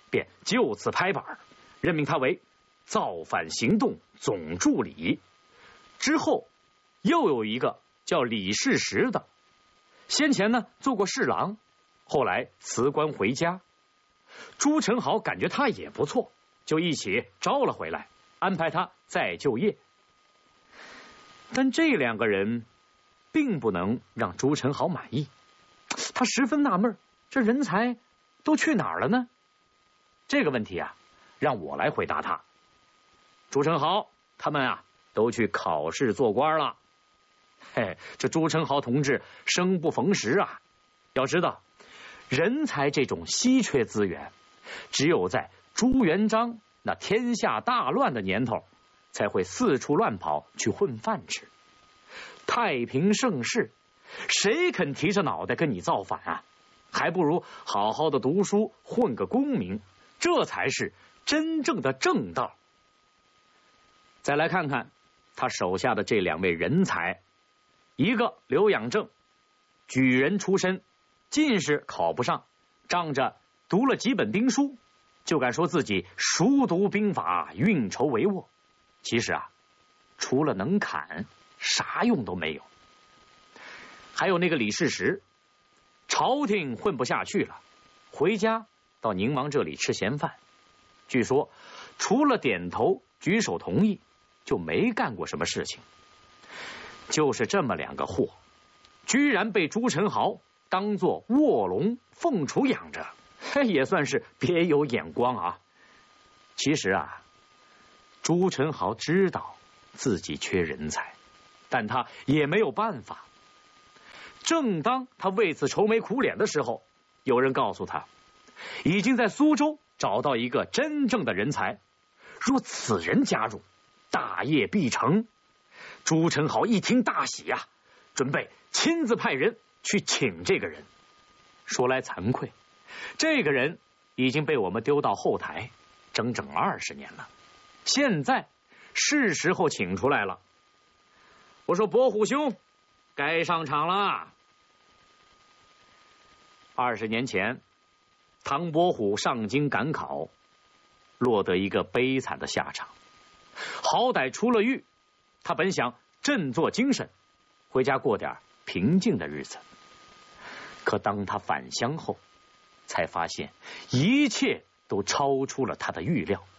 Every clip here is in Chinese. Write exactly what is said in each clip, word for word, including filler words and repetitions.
便就此拍板，任命他为造反行动总助理。之后又有一个叫李世石的，先前呢做过侍郎，后来辞官回家。朱宸濠感觉他也不错，就一起招了回来，安排他再就业。但这两个人并不能让朱宸濠满意，他十分纳闷，这人才都去哪儿了呢？这个问题啊，让我来回答他。朱宸濠他们啊都去考试做官了。嘿，这朱宸濠同志生不逢时啊！要知道，人才这种稀缺资源，只有在朱元璋那天下大乱的年头，才会四处乱跑去混饭吃。太平盛世，谁肯提着脑袋跟你造反啊？还不如好好的读书，混个功名，这才是真正的正道。再来看看他手下的这两位人才，一个刘养正，举人出身，进士考不上，仗着读了几本兵书，就敢说自己熟读兵法，运筹帷幄。其实啊，除了能砍，啥用都没有。还有那个李世石，朝廷混不下去了，回家到宁王这里吃闲饭。据说除了点头举手同意，就没干过什么事情。就是这么两个货，居然被朱宸濠当作卧龙凤雏养着，也算是别有眼光啊。其实啊，朱宸濠知道自己缺人才，但他也没有办法。正当他为此愁眉苦脸的时候，有人告诉他，已经在苏州找到一个真正的人才，若此人加入，大业必成。朱宸濠一听大喜呀、啊，准备亲自派人去请这个人。说来惭愧，这个人已经被我们丢到后台整整二十年了，现在是时候请出来了。我说伯虎兄，该上场了。二十年前，唐伯虎上京赶考，落得一个悲惨的下场。好歹出了狱，他本想振作精神，回家过点平静的日子。可当他返乡后，才发现一切都超出了他的预料。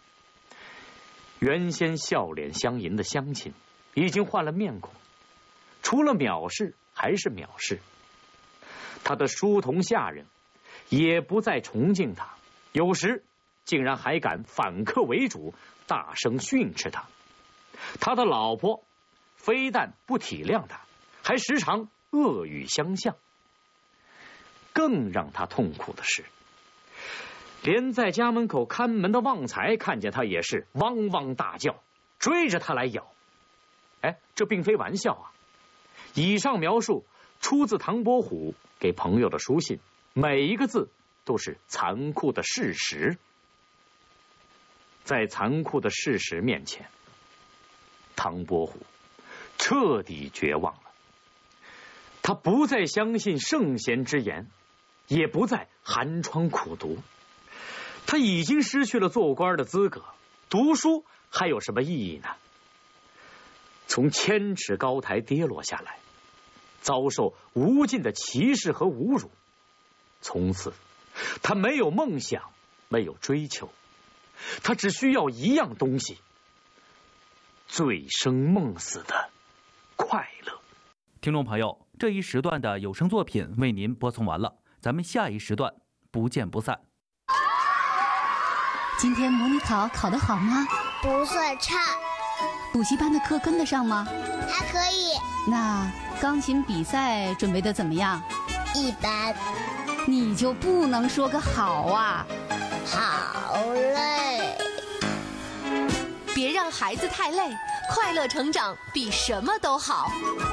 原先笑脸相迎的乡亲已经换了面孔，除了藐视还是藐视。他的书童下人也不再崇敬他，有时竟然还敢反客为主，大声训斥他。他的老婆非但不体谅他，还时常恶语相向。更让他痛苦的是，连在家门口看门的旺财看见他也是汪汪大叫，追着他来咬。哎，这并非玩笑啊！以上描述出自唐伯虎给朋友的书信，每一个字都是残酷的事实。在残酷的事实面前，唐伯虎彻底绝望了。他不再相信圣贤之言，也不再寒窗苦读。他已经失去了做官的资格，读书还有什么意义呢？从千尺高台跌落下来，遭受无尽的歧视和侮辱。从此他没有梦想，没有追求，他只需要一样东西：醉生梦死的快乐。 听众朋友，这一时段的有声作品为您播送完了，咱们下一时段不见不散。 今天模拟考考得好吗？ 不算差。 补习班的课跟得上吗？ 还可以。 那钢琴比赛准备得怎么样？ 一般。 你就不能说个好啊？ 好累。 别让孩子太累，快乐成长比什么都好。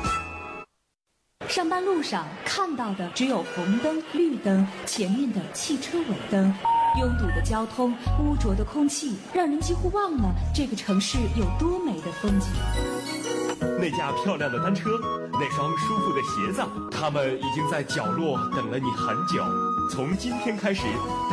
上班路上看到的只有红灯、绿灯，前面的汽车尾灯，拥堵的交通，污浊的空气，让人几乎忘了这个城市有多美的风景。 那架漂亮的单车，那双舒服的鞋子，他们已经在角落等了你很久。从今天开始